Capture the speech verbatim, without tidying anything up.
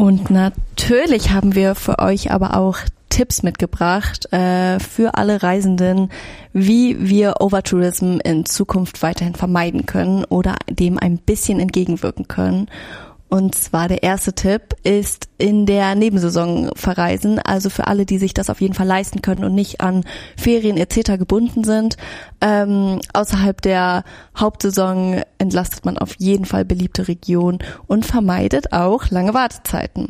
Und natürlich haben wir für euch aber auch Tipps mitgebracht äh, für alle Reisenden, wie wir Overtourism in Zukunft weiterhin vermeiden können oder dem ein bisschen entgegenwirken können. Und zwar der erste Tipp ist in der Nebensaison verreisen, also für alle, die sich das auf jeden Fall leisten können und nicht an Ferien et cetera gebunden sind. Ähm, außerhalb der Hauptsaison entlastet man auf jeden Fall beliebte Regionen und vermeidet auch lange Wartezeiten.